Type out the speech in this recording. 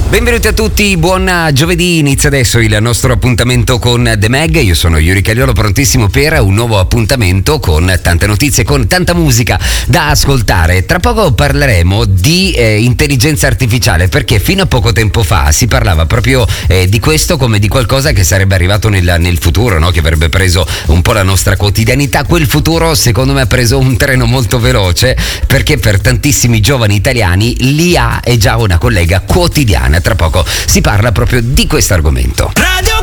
Benvenuti a tutti, buon giovedì, inizia adesso il nostro appuntamento con The Mag. Io sono Yuri Cagliolo, prontissimo per un nuovo appuntamento con tante notizie, con tanta musica da ascoltare. Tra poco parleremo di intelligenza artificiale, perché fino a poco tempo fa si parlava proprio di questo come di qualcosa che sarebbe arrivato nel futuro, no? Che avrebbe preso un po' la nostra quotidianità. Quel futuro secondo me ha preso un treno molto veloce, perché per tantissimi giovani italiani l'IA è già una collega quotidiana. Tra poco si parla proprio di questo argomento.